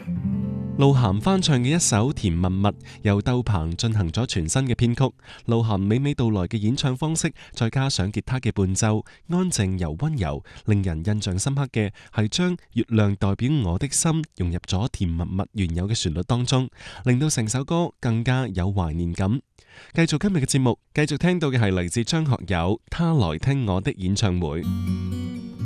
鹿晗翻唱嘅一首《甜蜜蜜》，由竇鵬進行咗全新嘅編曲。鹿晗娓娓道來嘅演唱方式，再加上吉他嘅伴奏，安靜又溫柔，令人印象深刻嘅係將月亮代表我的心融入咗甜蜜蜜原有嘅旋律當中，令到成首歌更加有懷念感。繼續今日嘅節目，繼續聽到嘅係嚟自張學友《他來聽我的演唱會》。